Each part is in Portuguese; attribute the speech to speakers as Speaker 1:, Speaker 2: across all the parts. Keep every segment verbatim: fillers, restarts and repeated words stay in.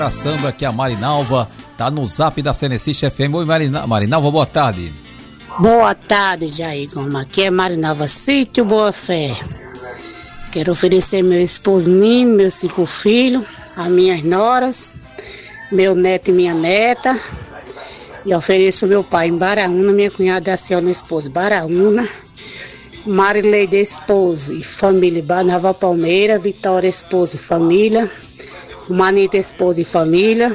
Speaker 1: Abraçando aqui a Marinalva, tá no zap da Cenecista F M. Oi, Marina, Marinalva, boa tarde.
Speaker 2: Boa tarde, Jair Goma. Aqui é Marinalva, Sítio Boa Fé. Quero oferecer meu esposo Nino, meus cinco filhos, as minhas noras, meu neto e minha neta. E ofereço meu pai em Baraúna, minha cunhada Aciona, esposa Baraúna, Marileide, esposo e família Nova Palmeira, Vitória, esposo e família, Manita, esposa e família,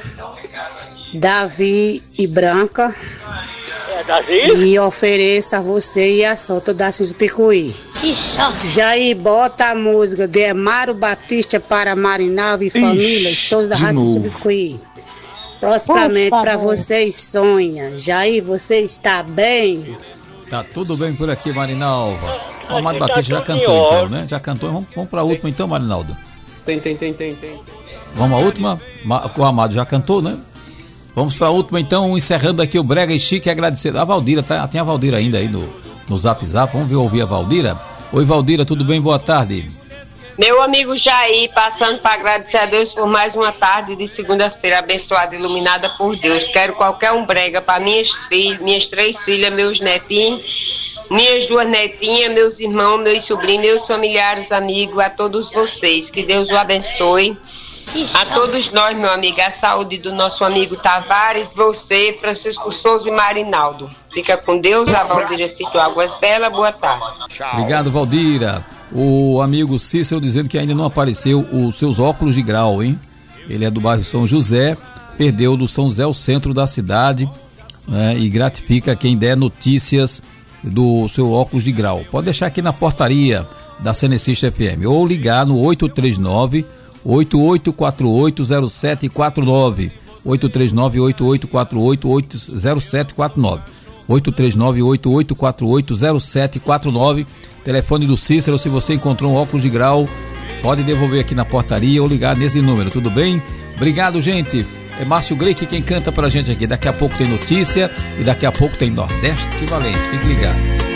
Speaker 2: Davi e Branca.
Speaker 3: É Davi?
Speaker 2: E ofereço a você e a Solta da Cis Picuí. Jair, bota a música de Mário Batista para Marinalva e família, todos da Raça Picuí. Prosperamente para vocês, sonha. Jair, você está bem?
Speaker 1: Tá tudo bem por aqui, Marinalva. O Amado Batista já cantou então, né? Já cantou. Vamos, vamos para a última então, Marinaldo.
Speaker 4: Tem, tem, tem, tem, tem.
Speaker 1: Vamos à última? O Amado já cantou, né? Vamos para a última então, encerrando aqui o Brega e Chique, agradecer. A Valdira, tá, tem a Valdira ainda aí no, no Zap Zap. Vamos ver, ouvir a Valdira. Oi, Valdira, tudo bem? Boa tarde.
Speaker 5: Meu amigo Jair, passando para agradecer a Deus por mais uma tarde de segunda-feira abençoada e iluminada por Deus. Quero qualquer um brega para minhas filhas, minhas três filhas, meus netinhos, minhas duas netinhas, meus irmãos, meus sobrinhos, meus familiares, amigos, a todos vocês. Que Deus o abençoe. A todos nós, meu amigo, a saúde do nosso amigo Tavares, você, Francisco Souza e Marinaldo. Fica com Deus, a Valdira Cito Águas Belas, boa tarde.
Speaker 1: Obrigado, Valdira. O amigo Cícero dizendo que ainda não apareceu os seus óculos de grau, hein? Ele é do bairro São José, perdeu do São José o centro da cidade, né? E gratifica quem der notícias do seu óculos de grau. Pode deixar aqui na portaria da Cenecista F M ou ligar no oito três nove, oito oito quatro oito, zero sete quatro nove, oito três nove, oito oito quatro oito, zero sete quatro nove, oito três nove, oito oito quatro oito, zero sete quatro nove, telefone do Cícero. Se você encontrou um óculos de grau, pode devolver aqui na portaria ou ligar nesse número, tudo bem? Obrigado, gente. É Márcio Gleick quem canta pra gente aqui. Daqui a pouco tem notícia e daqui a pouco tem Nordeste Valente. Fique ligado.